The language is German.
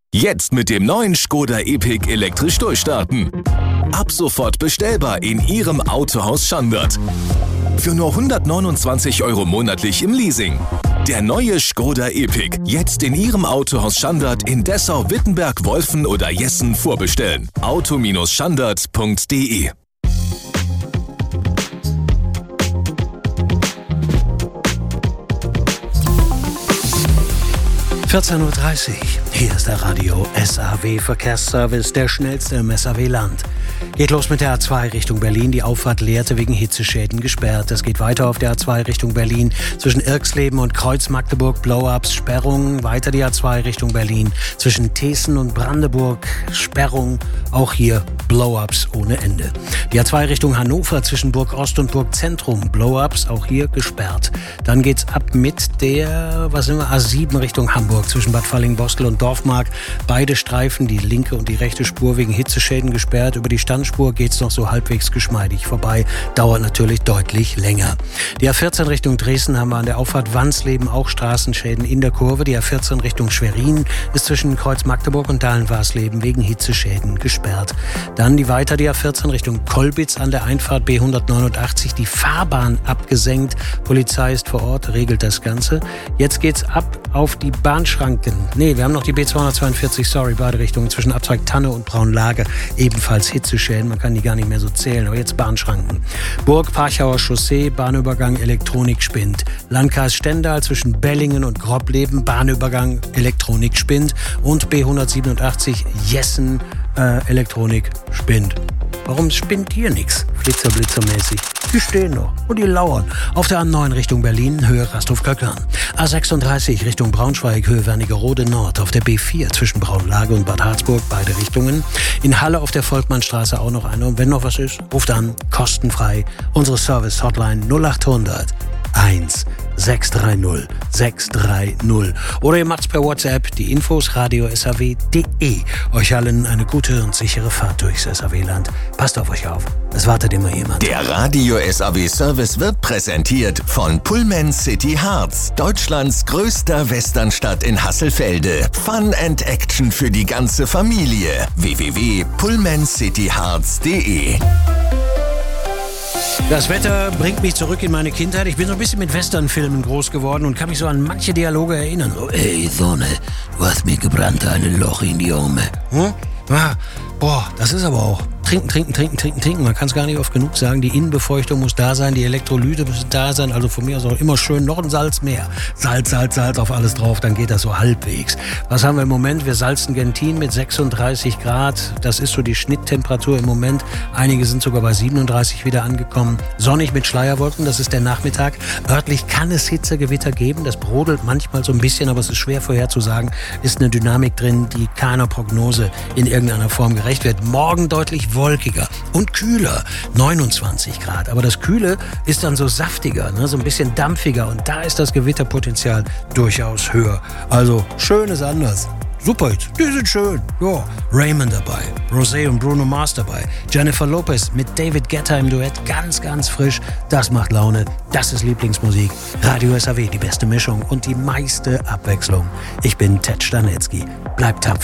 Jetzt mit dem neuen Škoda Epiq elektrisch durchstarten. Ab sofort bestellbar in Ihrem Autohaus Schandert. Für nur 129 € monatlich im Leasing. Der neue Škoda Epiq. Jetzt in Ihrem Autohaus Schandert in Dessau, Wittenberg, Wolfen oder Jessen vorbestellen. auto-schandert.de 14:30 Uhr. Hier ist der Radio SAW Verkehrsservice, der schnellste im SAW-Land. Geht los mit der A2 Richtung Berlin. Die Auffahrt Lehrte wegen Hitzeschäden gesperrt. Es geht weiter auf der A2 Richtung Berlin. Zwischen Irxleben und Kreuz-Magdeburg Blow-ups, Sperrung. Weiter die A2 Richtung Berlin. Zwischen Teeßen und Brandenburg Sperrung. Auch hier Blow-ups ohne Ende. Die A2 Richtung Hannover zwischen Burg Ost und Burg Zentrum. Blow-ups auch hier gesperrt. Dann geht's ab mit der, A7 Richtung Hamburg zwischen Bad Falling-Bostel und Dorfmark. Beide Streifen, die linke und die rechte Spur wegen Hitzeschäden gesperrt. Über die Standspur geht's noch so halbwegs geschmeidig vorbei. Dauert natürlich deutlich länger. Die A14 Richtung Dresden haben wir an der Auffahrt Wansleben auch Straßenschäden in der Kurve. Die A14 Richtung Schwerin ist zwischen Kreuz Magdeburg und Dahlen-Warsleben wegen Hitzeschäden gesperrt. Dann die A14 Richtung Kolbitz an der Einfahrt B189. Die Fahrbahn abgesenkt. Polizei ist vor Ort, regelt das Ganze. Jetzt geht's ab auf die Bahnschranken. Wir haben noch die B242, beide Richtungen zwischen Abzweig Tanne und Braunlage. Ebenfalls Hitzeschäden, man kann die gar nicht mehr so zählen, aber jetzt Bahnschranken. Burg-Parchauer Chaussee, Bahnübergang Elektronik spinnt. Landkreis Stendal zwischen Bellingen und Grobleben, Bahnübergang Elektronik spinnt. Und B187 Jessen, Elektronik spinnt. Warum spinnt hier nichts? Blitzermäßig. Die stehen noch und die lauern. Auf der A9 Richtung Berlin, Höhe Rasthof-Kalkan. A36 Richtung Braunschweig, Höhe Wernigerode Nord. Auf der B4 zwischen Braunlage und Bad Harzburg, beide Richtungen. In Halle auf der Volkmannstraße auch noch eine. Und wenn noch was ist, ruft an, kostenfrei. Unsere Service-Hotline 0800 1630 630. Oder ihr macht's per WhatsApp, die Infos radio-saw.de. Euch allen eine gute und sichere Fahrt durchs SAW-Land. Passt auf euch auf, es wartet immer jemand. Der Radio SAW Service wird präsentiert von Pullman City Harz, Deutschlands größter Westernstadt in Hasselfelde. Fun and Action für die ganze Familie. www.pullmancityharz.de. Das Wetter bringt mich zurück in meine Kindheit. Ich bin so ein bisschen mit Westernfilmen groß geworden und kann mich so an manche Dialoge erinnern. So, ey Sonne, du hast mir gebrannt ein Loch in die Arme. Das ist aber auch trinken. Man kann es gar nicht oft genug sagen. Die Innenbefeuchtung muss da sein, die Elektrolyte müssen da sein. Also von mir aus auch immer schön noch ein Salz mehr. Salz auf alles drauf, dann geht das so halbwegs. Was haben wir im Moment? Wir salzen Gentin mit 36 Grad. Das ist so die Schnitttemperatur im Moment. Einige sind sogar bei 37 wieder angekommen. Sonnig mit Schleierwolken, das ist der Nachmittag. Örtlich kann es Hitzegewitter geben. Das brodelt manchmal so ein bisschen, aber es ist schwer vorherzusagen. Ist eine Dynamik drin, die keiner Prognose in irgendeiner Form gerecht wird. Morgen deutlich wolkiger und kühler, 29 Grad. Aber das Kühle ist dann so saftiger, so ein bisschen dampfiger und da ist das Gewitterpotenzial durchaus höher. Also schön ist anders. Super, die sind schön. Ja, Raymond dabei, Rosé und Bruno Mars dabei, Jennifer Lopez mit David Guetta im Duett, ganz, ganz frisch. Das macht Laune, das ist Lieblingsmusik. Radio SAW, die beste Mischung und die meiste Abwechslung. Ich bin Ted Stanetzky. Bleibt tapfer.